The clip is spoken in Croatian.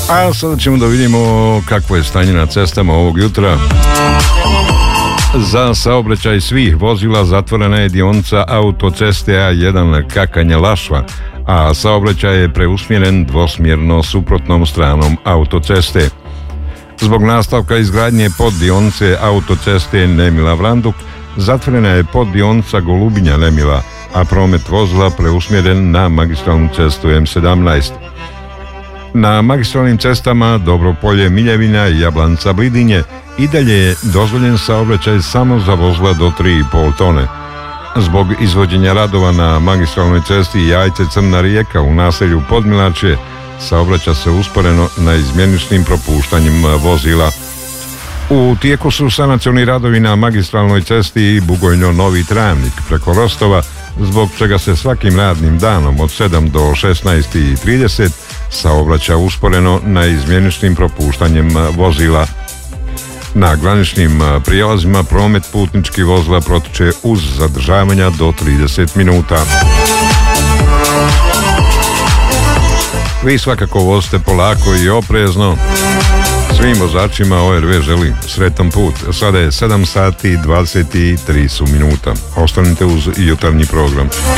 A sada ćemo da vidimo kakvo je stanje na cestama ovog jutra. Za saobraćaj svih vozila zatvorena je dionica autoceste A1 Kakanje-Lašva, a saobraćaj je preusmjeren dvosmjerno suprotnom stranom autoceste. Zbog nastavka izgradnje poddionice autoceste Nemila-Vranduk zatvorena je poddionica Golubinja-Nemila, a promet vozila preusmjeren na magistralnu cestu M17. Na magistralnim cestama Dobropolje-Miljevina i Jablanca-Blidinje i dalje je dozvoljen saobraćaj samo za vozila do 3,5 tone. Zbog izvođenja radova na magistralnoj cesti Jajce-Crna Rijeka u naselju Podmilačje saobraća se usporeno na izmjeničnim propuštanjem vozila. U tijeku su sanacioni radovi na magistralnoj cesti Bugojno-Novi Travnik preko Rostova, zbog čega se svakim radnim danom od 7 do 16:30 saobraća usporeno na izmjeničnim propuštanjem vozila. Na graničnim prijelazima promet putničkih vozila protiče uz zadržavanja do 30 minuta. Vi svakako vozite polako i oprezno. Svim vozačima ORV želi sretan put. Sada je 7 sati i 23 minuta. Ostanite uz jutarnji program.